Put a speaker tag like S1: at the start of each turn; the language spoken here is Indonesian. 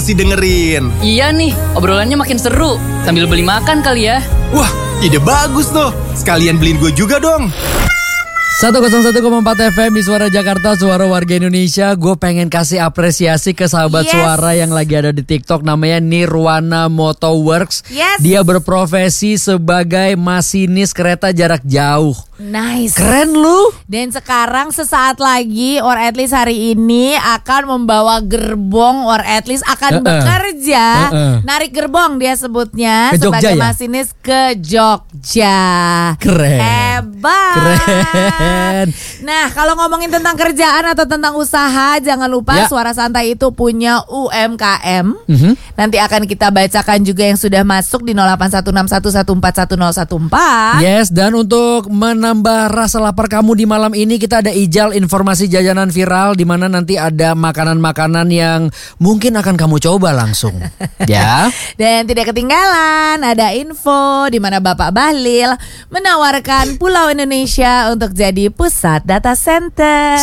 S1: Si dengerin.
S2: Iya nih, obrolannya makin seru. Sambil beli makan kali ya.
S1: Wah, ide bagus tuh. Sekalian beliin gue juga dong.
S3: 101,4 FM di Suara Jakarta, suara warga Indonesia. Gue pengen kasih apresiasi ke sahabat suara yang lagi ada di TikTok, namanya Nirwana Motoworks. Dia berprofesi sebagai masinis kereta jarak jauh.
S4: Nice.
S3: Keren lu.
S4: Dan sekarang sesaat lagi or at least hari ini akan membawa gerbong or at least akan bekerja narik gerbong dia sebutnya
S3: ke Jogja,
S4: sebagai
S3: ya?
S4: masinis ke Jogja.
S3: Keren.
S4: Hebat.
S3: Keren.
S4: Nah, kalau ngomongin tentang kerjaan atau tentang usaha, jangan lupa Suara Santai itu punya UMKM. Nanti akan kita bacakan juga yang sudah masuk di 081611411014.
S3: Yes, dan untuk menambah rasa lapar kamu di malam ini, kita ada Ijal informasi jajanan viral, di mana nanti ada makanan-makanan yang mungkin akan kamu coba langsung. Ya.
S4: Dan tidak ketinggalan ada info di mana Bapak Bahlil menawarkan Pulau Indonesia untuk jadi pusat data center.